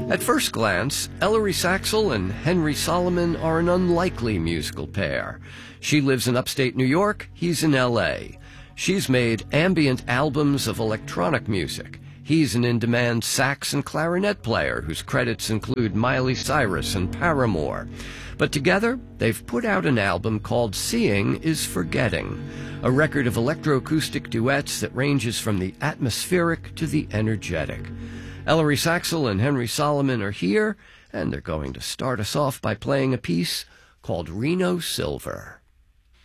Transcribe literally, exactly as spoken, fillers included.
At first glance, Ellery Saxel and Henry Solomon are an unlikely musical pair. She lives in upstate New York, he's in L A. She's made ambient albums of electronic music. He's an in-demand sax and clarinet player whose credits include Miley Cyrus and Paramore. But together, they've put out an album called Seeing is Forgetting, a record of electroacoustic duets that ranges from the atmospheric to the energetic. Ellery Saxel and Henry Solomon are here, and they're going to start us off by playing a piece called Reno Silver.